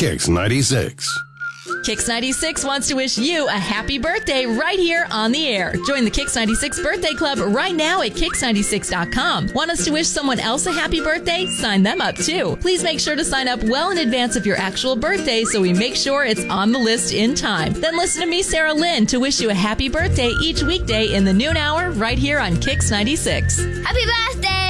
Kix 96. Kix 96 wants to wish you a happy birthday right here on the air. Join the Kix 96 Birthday Club right now at Kix96.com. Want us to wish someone else a happy birthday? Sign them up too. Please make sure to sign up well in advance of your actual birthday so we make sure it's on the list in time. Then listen to me, Sarah Lynn, to wish you a happy birthday each weekday in the noon hour right here on Kix 96. Happy birthday!